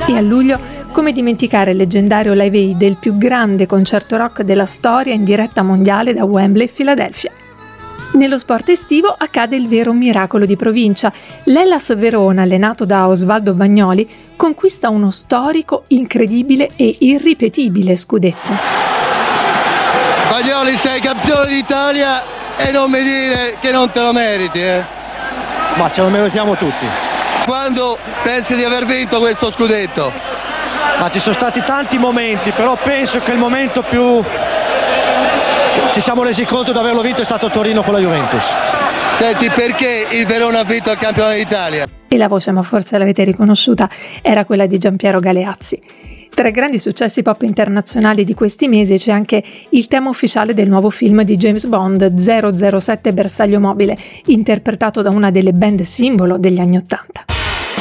E a luglio, come dimenticare il leggendario Live Aid del più grande concerto rock della storia in diretta mondiale da Wembley, Filadelfia. Nello sport estivo accade il vero miracolo di provincia. L'Hellas Verona, allenato da Osvaldo Bagnoli, conquista uno storico, incredibile e irripetibile scudetto. Bagnoli, sei campione d'Italia e non mi dire che non te lo meriti, Ma ce lo meritiamo tutti. Quando pensi di aver vinto questo scudetto? Ma ci sono stati tanti momenti, però penso che il momento più ci siamo resi conto di averlo vinto è stato a Torino con la Juventus. Senti, perché il Verona ha vinto il campione d'Italia? E la voce, ma forse l'avete riconosciuta, era quella di Giampiero Galeazzi. Tra i grandi successi pop internazionali di questi mesi c'è anche il tema ufficiale del nuovo film di James Bond, 007 Bersaglio Mobile, interpretato da una delle band simbolo degli anni '80.